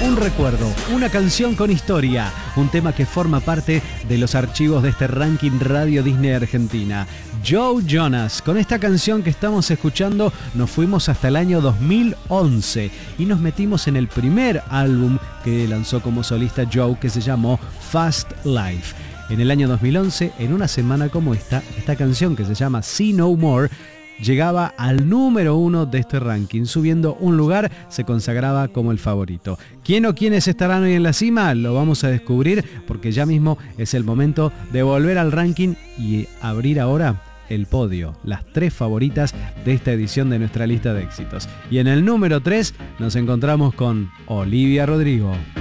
un recuerdo, una canción con historia, un tema que forma parte de los archivos de este ranking Radio Disney Argentina. Joe Jonas, con esta canción que estamos escuchando nos fuimos hasta el año 2011 y nos metimos en el primer álbum que lanzó como solista Joe, que se llamó Fast Life. En el año 2011, en una semana como esta canción que se llama See No More llegaba al número 1 de este ranking. Subiendo un lugar, se consagraba como el favorito. ¿Quién o quiénes estarán hoy en la cima? Lo vamos a descubrir, porque ya mismo es el momento de volver al ranking y abrir ahora el podio, las 3 favoritas de esta edición de nuestra lista de éxitos. Y en el número 3 nos encontramos con Olivia Rodrigo.